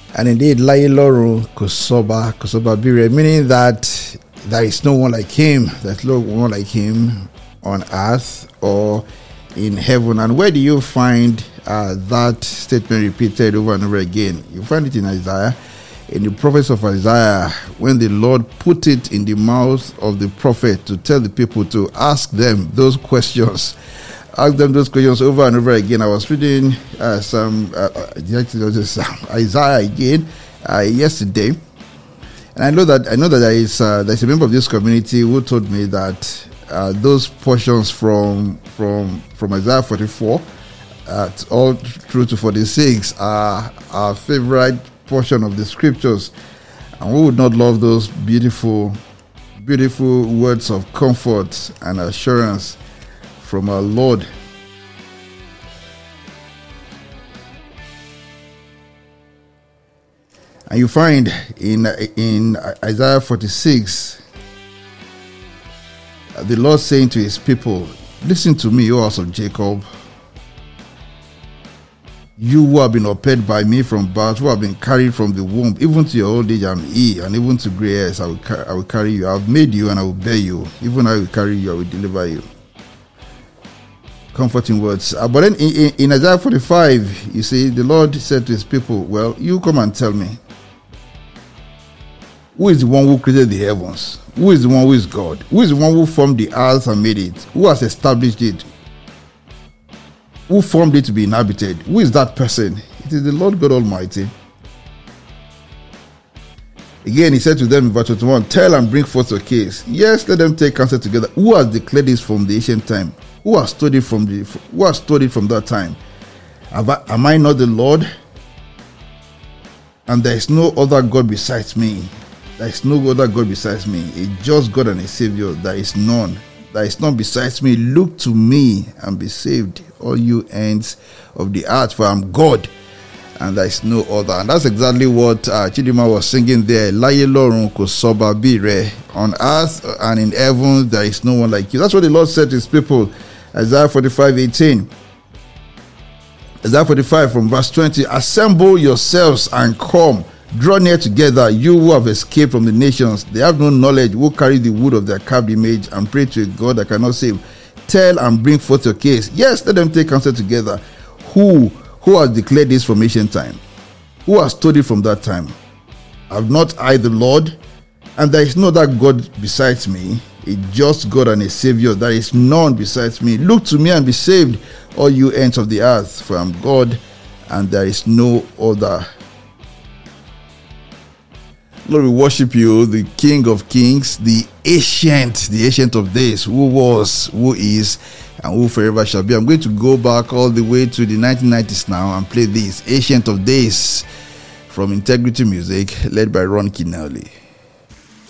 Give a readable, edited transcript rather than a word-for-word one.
And indeed, Layiloru Kosoba Bire, meaning that there is no one like him. There's no one like him on earth or in heaven. And where do you find that statement repeated over and over again? You find it in Isaiah, in the prophets of Isaiah, when the Lord put it in the mouth of the prophet to tell the people to ask them those questions. Ask them those questions over and over again. I was reading Isaiah again yesterday, and I know that there's a member of this community who told me that those portions from Isaiah 44 all through to 46 are our favorite portion of the scriptures, and we would not love those beautiful words of comfort and assurance from our Lord. And you find in Isaiah 46, the Lord saying to his people, listen to me, O house of Jacob, you who have been upheld by me from birth, who have been carried from the womb, even to your old age I am he, and even to grey hairs I will carry you. I have made you and I will bear you. Even I will carry you, I will deliver you. Comforting words. But then in Isaiah 45, you see, the Lord said to his people, well, you come and tell me, who is the one who created the heavens? Who is the one who is God? Who is the one who formed the earth and made it? Who has established it? Who formed it to be inhabited? Who is that person? It is the Lord God Almighty. Again, he said to them in verse 21, tell and bring forth your case. Yes, let them take counsel together. Who has declared this from the ancient time? Who has studied from that time? Am I not the Lord? And there is no other God besides me. There is no other God besides me. A just God and a Savior. There is none. There is none besides me. Look to me and be saved, all you ends of the earth, for I am God, and there is no other. And that's exactly what Chidima was singing there. Layiloru Kosoba Bire, on earth and in heaven there is no one like you. That's what the Lord said to his people. Isaiah 45:18. Isaiah 45 from verse 20. Assemble yourselves and come. Draw near together, you who have escaped from the nations. They have no knowledge, who carry the wood of their carved image and pray to a God that cannot save. Tell and bring forth your case. Yes, let them take counsel together. Who has declared this from ancient time? Who has told it from that time? Have not I the Lord? And there is no other God besides me, a just God and a Savior. There is none besides me. Look to me and be saved, all you ends of the earth, for I am God, and there is no other. Lord, we worship you, the King of Kings, the ancient of days, who was, who is, and who forever shall be. I'm going to go back all the way to the 1990s now and play this Ancient of Days from Integrity Music, led by Ron Kinelli.